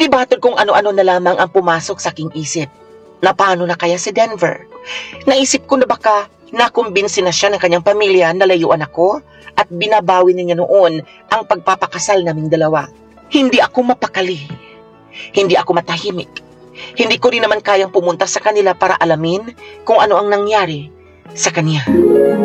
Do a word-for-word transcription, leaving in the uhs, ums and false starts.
Hindi batod kung ano-ano na lamang ang pumasok sa aking isip. Na paano na kaya si Denver? Naisip ko na baka nakumbinsi na siya ng kanyang pamilya na layuan ako at binabawi niya noon ang pagpapakasal naming dalawa. Hindi ako mapakali. Hindi ako matahimik. Hindi ko rin naman kayang pumunta sa kanila para alamin kung ano ang nangyari sa kanya.